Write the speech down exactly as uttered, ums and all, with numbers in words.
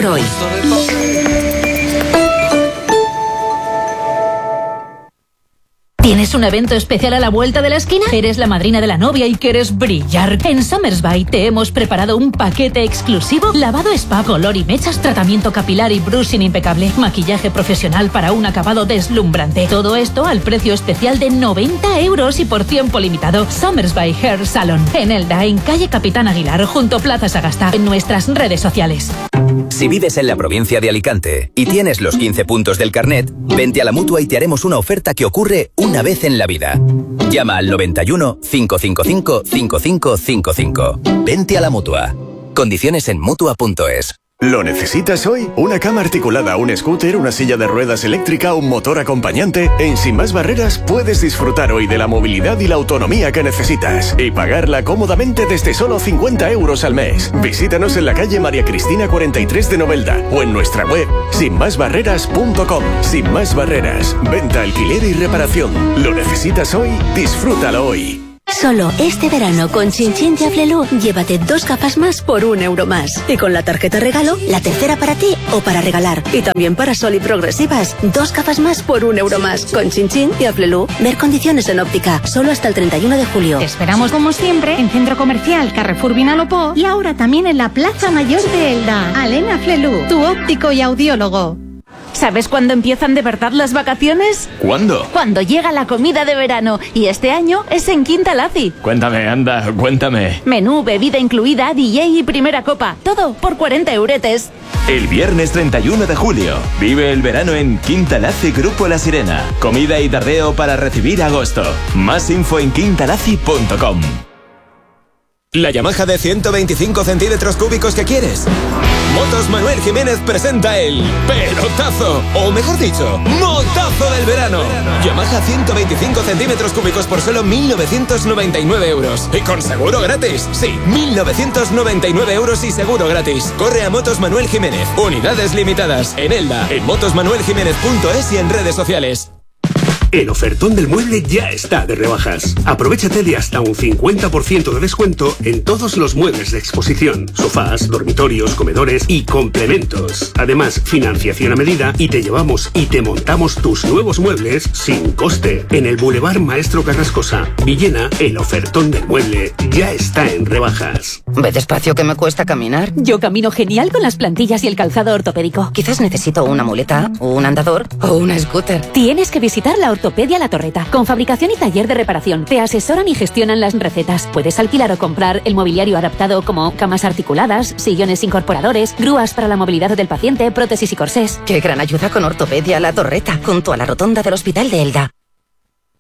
por hoy. ¿Tienes un evento especial a la vuelta de la esquina? ¿Eres la madrina de la novia y quieres brillar? En Somersby te hemos preparado un paquete exclusivo: lavado spa, color y mechas, tratamiento capilar y brushing impecable, maquillaje profesional para un acabado deslumbrante. Todo esto al precio especial de noventa euros y por tiempo limitado. Somersby Hair Salon, en Elda, en calle Capitán Aguilar, junto Plaza Sagasta, en nuestras redes sociales. Si vives en la provincia de Alicante y tienes los quince puntos del carnet, vente a la Mutua y te haremos una oferta que ocurre una vez en la vida. Llama al noventa y uno, cinco cinco cinco, cinco cinco cinco cinco. Vente a la Mutua. Condiciones en Mutua punto es. ¿Lo necesitas hoy? ¿Una cama articulada, un scooter, una silla de ruedas eléctrica, un motor acompañante? En Sin Más Barreras puedes disfrutar hoy de la movilidad y la autonomía que necesitas y pagarla cómodamente desde solo cincuenta euros al mes. Visítanos en la calle María Cristina cuarenta y tres de Novelda o en nuestra web sin más barreras punto com. Sin Más Barreras, venta, alquiler y reparación. ¿Lo necesitas hoy? Disfrútalo hoy. Solo este verano con Chin Chin de Aflelu, llévate dos gafas más por un euro más. Y con la tarjeta regalo, la tercera para ti o para regalar. Y también para Sol y Progresivas, dos gafas más por un euro más. Con Chin Chin de Aflelu. Ver condiciones en óptica, solo hasta el treinta y uno de julio. Te esperamos como siempre en Centro Comercial Carrefour Vinalopó y ahora también en la Plaza Mayor de Elda. Alena Aflelu, tu óptico y audiólogo. ¿Sabes cuándo empiezan de verdad las vacaciones? ¿Cuándo? Cuando llega la comida de verano, y este año es en Quinta Laci. Cuéntame, anda, cuéntame. Menú, bebida incluida, D J y primera copa, todo por cuarenta euretes. El viernes treinta y uno de julio, vive el verano en Quinta Laci Grupo La Sirena. Comida y tardeo para recibir agosto. Más info en quintalaci punto com. ¿La Yamaha de ciento veinticinco centímetros cúbicos que quieres? Motos Manuel Jiménez presenta el pelotazo, o mejor dicho, motazo del verano. Yamaha ciento veinticinco centímetros cúbicos por solo mil novecientos noventa y nueve euros. Y con seguro gratis. Sí, mil novecientos noventa y nueve euros y seguro gratis. Corre a Motos Manuel Jiménez. Unidades limitadas. En Elda, en motos manuel jiménez punto es y en redes sociales. El ofertón del mueble ya está de rebajas. Aprovechate de hasta un cincuenta por ciento de descuento en todos los muebles de exposición, sofás, dormitorios, comedores y complementos. Además, financiación a medida y te llevamos y te montamos tus nuevos muebles sin coste. En el Boulevard Maestro Carrascosa, Villena, el ofertón del mueble ya está en rebajas. Ve despacio que me cuesta caminar. Yo camino genial con las plantillas y el calzado ortopédico. Quizás necesito una muleta, un andador o una scooter. Tienes que visitar la Ortopedia La Torreta, con fabricación y taller de reparación. Te asesoran y gestionan las recetas. Puedes alquilar o comprar el mobiliario adaptado como camas articuladas, sillones incorporadores, grúas para la movilidad del paciente, prótesis y corsés. Qué gran ayuda con Ortopedia La Torreta, junto a la rotonda del Hospital de Elda.